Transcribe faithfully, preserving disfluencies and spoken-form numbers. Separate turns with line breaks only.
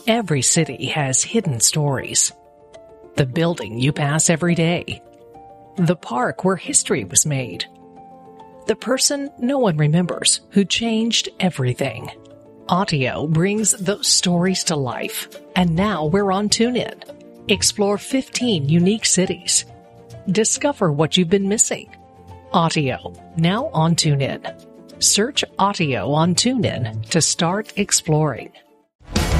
Every city has hidden stories. The building you pass every day. The park where history was made. The person no one remembers who changed everything. Audio brings those stories to life, and now we're on TuneIn. Explore fifteen unique cities. Discover what you've been missing. Audio, now on TuneIn. Search Audio on TuneIn to start exploring.